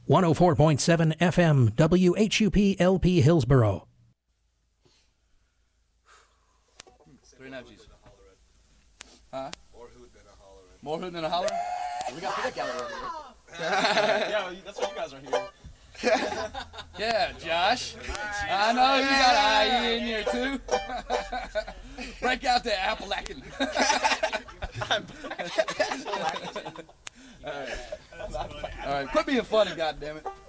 104.7 FM, WHUP LP Hillsboro. 3.5 G's. Huh? More hoot than a holler. More hoot than a holler? We got that guy over here. Yeah, that's why you guys are here. Yeah, Josh. I know you got IE in here too. Break out the Appalachian. All right, quit being funny, goddammit.